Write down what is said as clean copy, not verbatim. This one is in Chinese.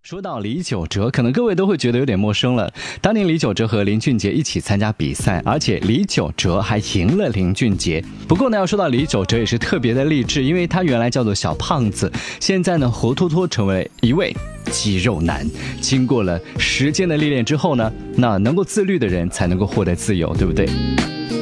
说到李玖哲，可能各位都会觉得有点陌生了。当年李玖哲和林俊杰一起参加比赛，而且李玖哲还赢了林俊杰。不过呢，要说到李玖哲也是特别的励志，因为他原来叫做小胖子，现在呢活脱脱成为一位肌肉男。经过了时间的历练之后呢，那能够自律的人才能够获得自由，对不对？